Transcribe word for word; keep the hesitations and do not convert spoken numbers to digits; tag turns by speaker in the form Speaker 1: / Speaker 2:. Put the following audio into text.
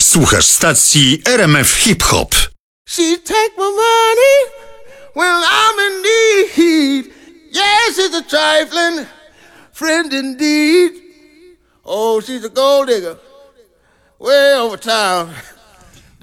Speaker 1: Słuchasz stacji R M F Hip Hop.
Speaker 2: She take my money when I'm in need. Yes, it's a trifling friend indeed. Oh, she's a gold digger way over town.